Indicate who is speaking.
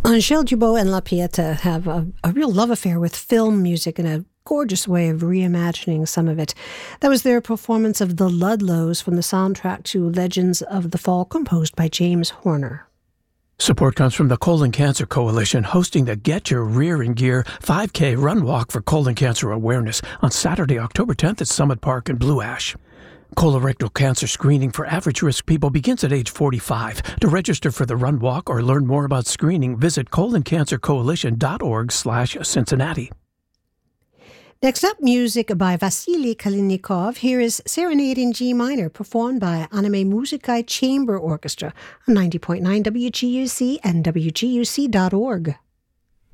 Speaker 1: Angèle Dubot and La Pieta have a real love affair with film music and a gorgeous way of reimagining some of it. That was their performance of The Ludlows from the soundtrack to Legends of the Fall, composed by James Horner.
Speaker 2: Support comes from the Colon Cancer Coalition, hosting the Get Your Rear in Gear 5K Run Walk for colon cancer awareness on Saturday, October 10th at Summit Park in Blue Ash. Colorectal cancer screening for average-risk people begins at age 45. To register for the Run Walk or learn more about screening, visit coloncancercoalition.org/Cincinnati.
Speaker 1: Next up, music by Vasily Kalinikov. Here is Serenade in G minor, performed by Anime Musicae Chamber Orchestra on 90.9 WGUC and WGUC.org.